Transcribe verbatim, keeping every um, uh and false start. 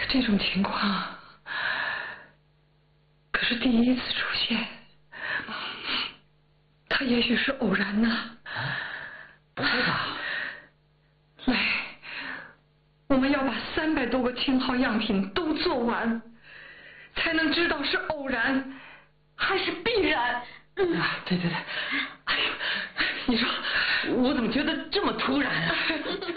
这种情况可是第一次出现，它也许是偶然呢。 不会吧？ 来，我们要把三百多个青蒿样品都做完，才能知道是偶然还是必然。 嗯，啊，对对对。哎呦，你说我怎么觉得这么突然啊？